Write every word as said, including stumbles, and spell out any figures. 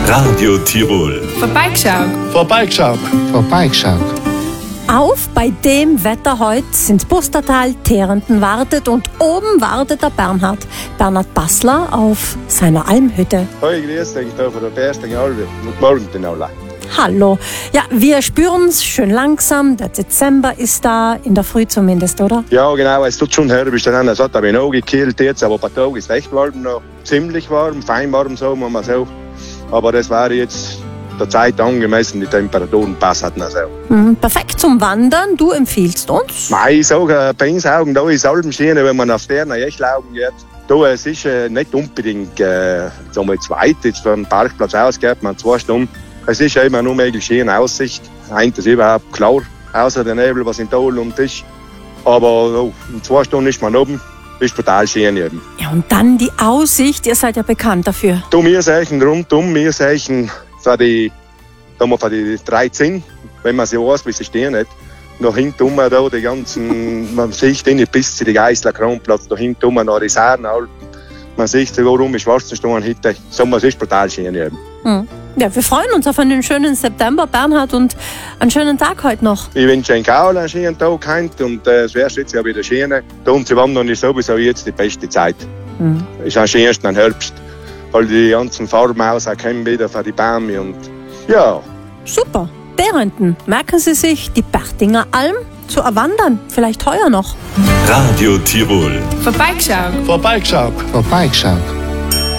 Radio Tirol. Vorbeigeschaut. Vorbeigeschaut. Vorbeigeschaut. Auf bei dem Wetter heute ins Pustertal Terenten wartet und oben wartet der Bernhard. Bernhard Bassler auf seiner Almhütte. Hoi, grüß dich, da von der Bersten Alve. Guten Morgen, den Aula. Hallo. Ja, wir spüren es schön langsam. Der Dezember ist da, in der Früh zumindest, oder? Ja, genau, es tut schon her, bis dann es hat ein wenig angekühlt jetzt, aber ein paar Tage ist recht warm noch. Ziemlich warm, fein warm, so muss man sagen. Aber das war jetzt der Zeit angemessen, die Temperaturen passen also. Mhm, perfekt zum Wandern. Du empfiehlst uns? Nein, ich sage, bei uns Augen, da ist Alpensteine, wenn man auf der Echlaugen geht. Da, es ist äh, nicht unbedingt äh, sagen wir, zu weit, jetzt vom Parkplatz aus geht man zwei Stunden. Es ist immer nur möglich schöne Aussicht. Eins ist überhaupt klar, außer der Nebel, was im Tal und ist. Aber oh, in zwei Stunden ist man oben, ist total schön eben. Ja, und dann die Aussicht, ihr seid ja bekannt dafür. Du, wir sehen rundum, wir sehen für die, da für die dreizehn, wenn man sie weiß, wie sie stehen hat. Nach hinten da die ganzen, man sieht nicht bis zu den Geisler Kronplatz, da hinten nach die Sarnalpen. Man sieht sogar rum in Schwarzenstein heute. Sommer ist total schön eben. Hm. Ja, wir freuen uns auf einen schönen September, Bernhard, und einen schönen Tag heute noch. Ich wünsche Ihnen auch einen schönen Tag heute und äh, es wäre jetzt ja wieder schön. Da um zu wandern ist sowieso jetzt die beste Zeit. Mhm. Ist am schönsten im Herbst, weil die ganzen Farben aus kommen wieder für die Bäume und ja. Super. Terenten, merken Sie sich die Bertinger Alm zu erwandern, vielleicht heuer noch. Radio Tirol. Vorbeigeschaut. Vorbeigeschaut. Vorbeigeschaut.